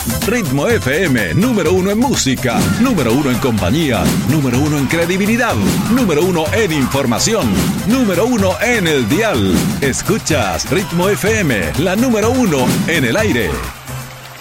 Ritmo FM, número 1 en música, número 1 en compañía, número 1 en credibilidad, número 1 en información, número 1 en el dial. Escuchas Ritmo FM, la número 1 en el aire.